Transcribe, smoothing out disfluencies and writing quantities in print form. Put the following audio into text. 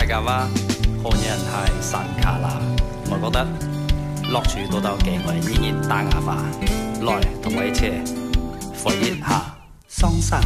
家話好人係神卡啦，我覺得樂處都有幾個意義打牙法，來同我一齊回憶下桑山。